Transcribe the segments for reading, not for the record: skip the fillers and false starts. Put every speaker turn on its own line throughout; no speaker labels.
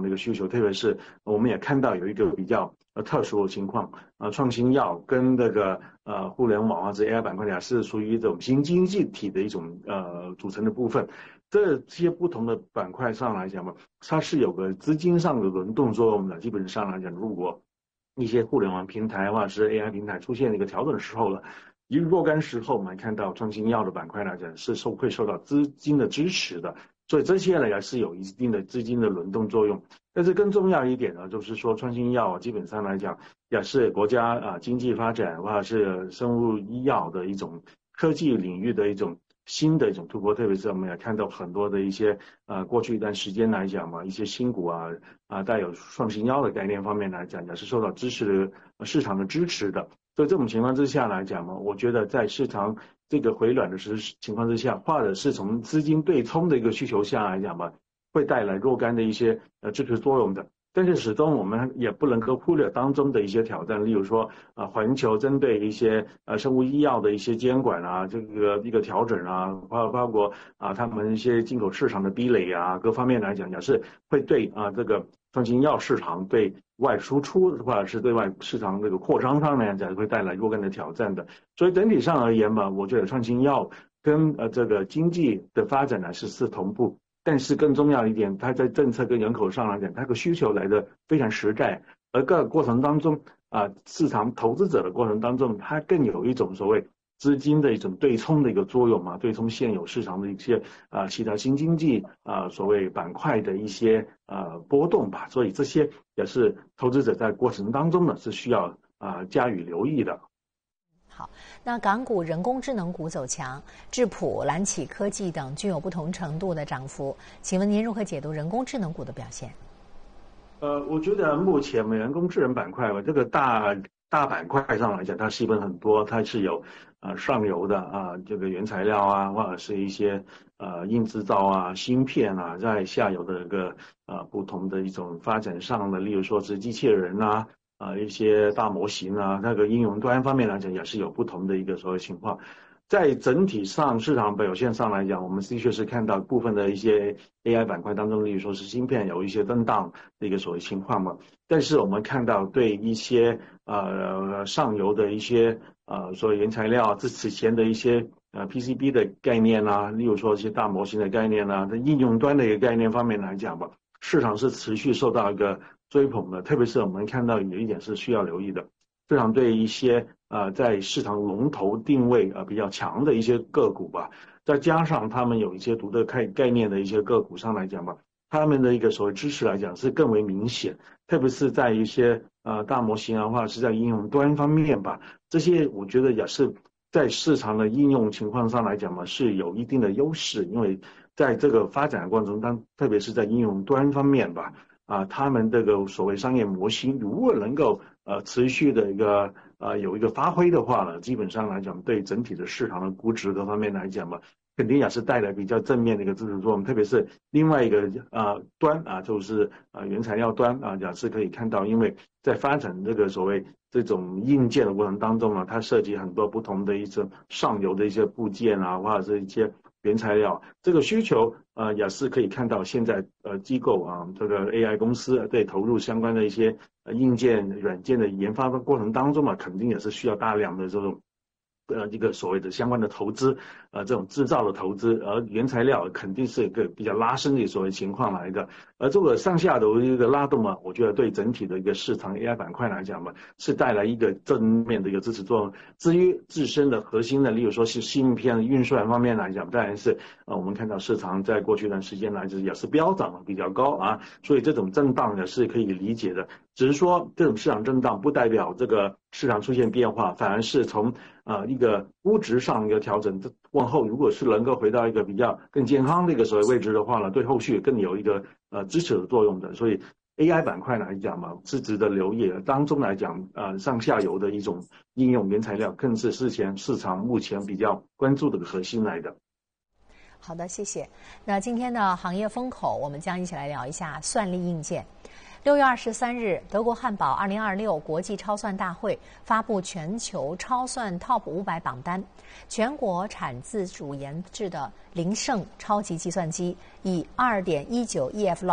的一个需求，特别是我们也看到有一个比较特殊的情况，创新药跟这个互联网或者 AI 板块呢是属于一种新经济体的一种组成的部分。这些不同的板块上来讲嘛，它是有个资金上的轮动作用的。基本上来讲，如果一些互联网平台或者是 AI 平台出现一个调整的时候了，一若干时候我们看到创新药的板块来讲是会受到资金的支持的，所以这些呢也是有一定的资金的轮动作用。但是更重要一点呢，就是说创新药基本上来讲也是国家经济发展或者是生物医药的一种科技领域的一种新的一种突破，特别是我们也看到很多的一些过去一段时间来讲嘛，一些新股带有创新药的概念方面来讲，也是受到市场的支持的。所以这种情况之下来讲嘛，我觉得在市场这个回暖的情况之下，或者是从资金对冲的一个需求下来讲嘛，会带来若干的一些支持作用的。但是始终我们也不能够忽略当中的一些挑战，例如说环球针对一些生物医药的一些监管这个一个调整包括他们一些进口市场的壁垒各方面来讲也是会对这个创新药市场对外输出或者是对外市场这个扩张上面讲会带来若干的挑战的。所以整体上而言嘛，我觉得创新药跟这个经济的发展呢是同步。但是更重要一点，它在政策跟人口上来讲，它的需求来的非常实在，而个过程当中市场投资者的过程当中，它更有一种所谓资金的一种对冲的一个作用嘛，对冲现有市场的一些其他新经济所谓板块的一些波动吧，所以这些也是投资者在过程当中呢是需要加以留意的。
好，那港股人工智能股走强，智普、蓝启科技等均有不同程度的涨幅，请问您如何解读人工智能股的表现？
我觉得目前人工智能板块这个大板块上来讲，它细分很多，它是有上游的这个原材料或者是一些硬制造芯片在下游的一个不同的一种发展上的，例如说是机器人一些大模型那个应用端方面来讲也是有不同的一个所谓情况。在整体上市场表现上来讲，我们的确是看到部分的一些 AI 板块当中，例如说是芯片有一些震荡的一个所谓情况嘛。但是我们看到对一些上游的一些所谓原材料此前的一些PCB 的概念例如说一些大模型的概念在应用端的一个概念方面来讲吧，市场是持续受到一个追捧的，特别是我们看到有一点是需要留意的，市场对一些在市场龙头定位比较强的一些个股吧，再加上他们有一些独特概念的一些个股上来讲吧，他们的一个所谓支持来讲是更为明显，特别是在一些大模型或者是在应用端方面吧，这些我觉得也是在市场的应用情况上来讲嘛是有一定的优势，因为在这个发展的过程当中，特别是在应用端方面吧他们这个所谓商业模型如果能够持续的一个有一个发挥的话呢，基本上来讲对整体的市场的估值各方面来讲嘛，肯定也是带来比较正面的一个支持作用。特别是另外一个端就是原材料端也是可以看到，因为在发展这个所谓这种硬件的过程当中它涉及很多不同的一些上游的一些部件或者是一些原材料，这个需求也是可以看到现在机构这个 AI 公司对投入相关的一些硬件软件的研发的过程当中肯定也是需要大量的这种一个所谓的相关的投资这种制造的投资，而原材料肯定是一个比较拉升的所谓情况来的，而这个上下的一个拉动我觉得对整体的一个市场 AI 板块来讲是带来一个正面的一个支持作用。至于自身的核心的例如说是芯片运算方面来讲，当然是我们看到市场在过去一段时间来也是飙涨比较高所以这种震荡也是可以理解的，只是说这种市场震荡不代表这个市场出现变化，反而是从一个估值上一个调整，往后如果是能够回到一个比较更健康的一个所谓位置的话呢，对后续更有一个支持的作用的。所以 AI 板块来讲是值得留意的，当中来讲上下游的一种应用原材料更是市场目前比较关注的核心来的。
好的，谢谢。那今天的行业风口，我们将一起来聊一下算力硬件。6月23日，德国汉堡2026国际超算大会发布全球超算 TOP 500榜单，全国产自主研制的林盛超级计算机以2.19 EFLOPS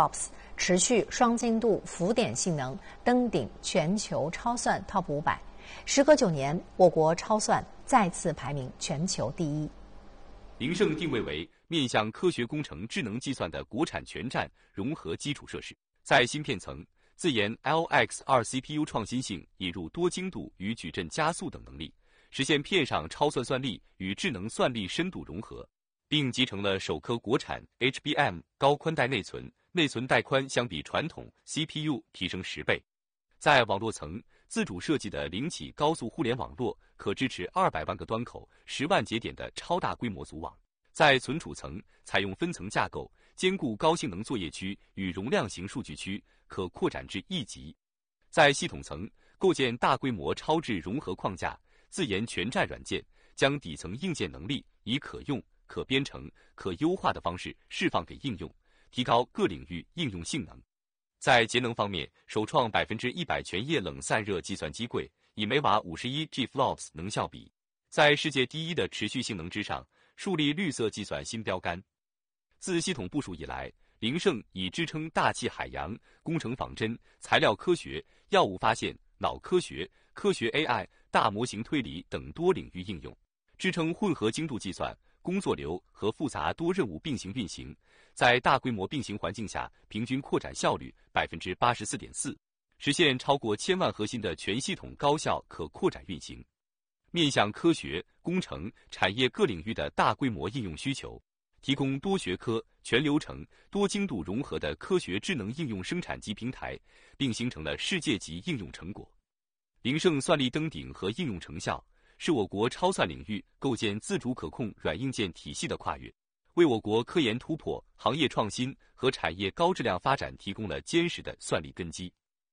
持续双精度浮点性能，登顶全球超算 TOP 500。时隔9年，我国超算再次排名全球第一。
凌盛定位为面向科学工程智能计算的国产全站融合基础设施，在芯片层自研 LX2 CPU 创新性，引入多精度与矩阵加速等能力，实现片上超算算力与智能算力深度融合，并集成了首颗国产 HBM 高宽带内存，内存带宽相比传统 CPU 提升10倍。在网络层，自主设计的零起高速互联网络可支持200万个端口、10万节点的超大规模组网。在存储层，采用分层架构，兼顾高性能作业区与容量型数据区，可扩展至1级。在系统层，构建大规模超智融合框架，自研全站软件，将底层硬件能力以可用、可编程、可优化的方式释放给应用，提高各领域应用性能。在节能方面，首创100%全液冷散热计算机柜，以每瓦51 GFLOPS 能效比，在世界第一的持续性能之上，树立绿色计算新标杆。自系统部署以来，凌盛已支撑大气海洋、工程仿真、材料科学、药物发现、脑科学、科学 AI、大模型推理等多领域应用，支撑混合精度计算、工作流和复杂多任务并行运行，在大规模并行环境下，平均扩展效率 84.4%， 实现超过1000万核心的全系统高效可扩展运行。面向科学、工程、产业各领域的大规模应用需求，提供多学科、全流程、多精度融合的科学智能应用生产及平台，并形成了世界级应用成果。凌盛算力登顶和应用成效，是我国超算领域构建自主可控软硬件体系的跨越，为我国科研突破、行业创新和产业高质量发展提供了坚实的算力根基。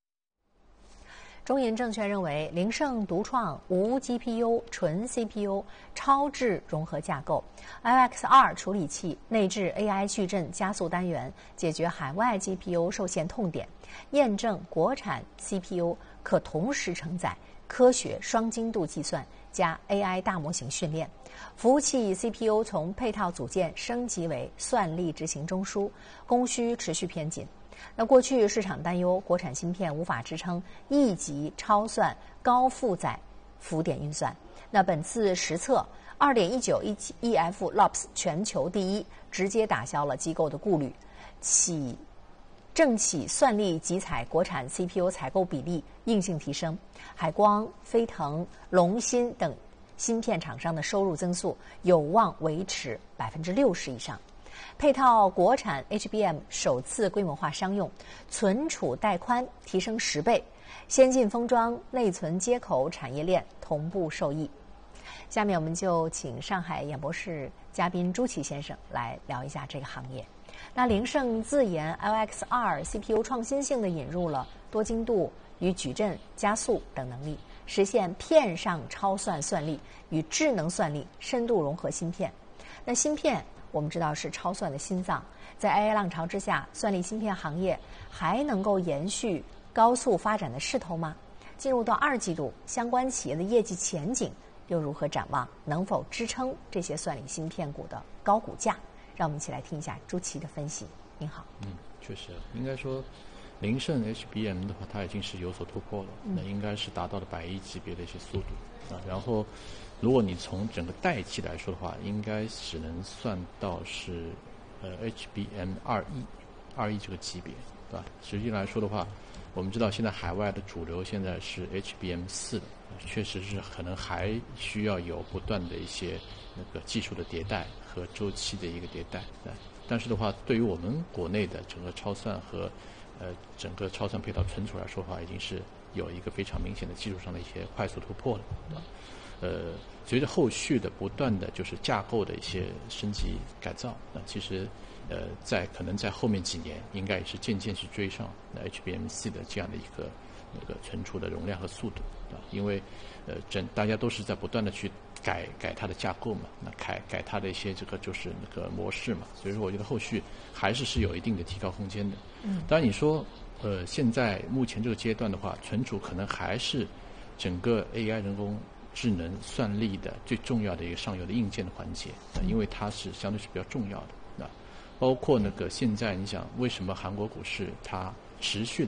中银证券认为，凌盛独创无 GPU 纯 CPU 超智融合架构 ，LX2 处理器内置 AI 矩阵加速单元，解决海外 GPU 受限痛点，验证国产 CPU 可同时承载科学双精度计算加 AI 大模型训练。服务器 CPU 从配套组件升级为算力执行中枢，供需持续偏紧。那过去市场担忧国产芯片无法支撑1级超算高负载浮点运算，那本次实测 2.19 EFLOPS 全球第一，直接打消了机构的顾虑，政企算力集采国产 CPU 采购比例硬性提升，海光、飞腾、龙芯等芯片厂商的收入增速有望维持60%以上。配套国产 HBM 首次规模化商用，存储带宽提升10倍，先进封装内存接口产业链同步受益。下面我们就请上海演播室嘉宾朱琦先生来聊一下这个行业。那凌盛自研 LX2 CPU 创新性的引入了多精度与矩阵加速等能力，实现片上超算算力与智能算力深度融合芯片。那芯片我们知道是超算的心脏，在 AI 浪潮之下，算力芯片行业还能够延续高速发展的势头吗？进入到2季度，相关企业的业绩前景又如何展望？能否支撑这些算力芯片股的高股价？让我们一起来听一下朱琦的分析。您好。
确实，应该说，凌盛 HBM 的话，它已经是有所突破了，那应该是达到了100亿级别的一些速度啊。然后，如果你从整个代期来说的话，应该只能算到是HBM 2E 这个级别，对吧？实际来说的话，我们知道现在海外的主流现在是 HBM 4的，确实是可能还需要有不断的一些那个技术的迭代和周期的一个迭代。但是的话，对于我们国内的整个超算和整个超算配套存储来说的话，已经是有一个非常明显的技术上的一些快速突破了。随着后续的不断的就是架构的一些升级改造，那其实可能在后面几年应该也是渐渐去追上HBM4 的这样的一个那个存储的容量和速度啊，因为大家都是在不断的去改它的架构嘛，那改它的一些这个就是那个模式嘛，所以说我觉得后续还是有一定的提高空间的。当然你说现在目前这个阶段的话，存储可能还是整个 AI 人工智能算力的最重要的一个上游的硬件的环节，因为它是相对是比较重要的。 包括那个现在你想为什么韩国股市它持续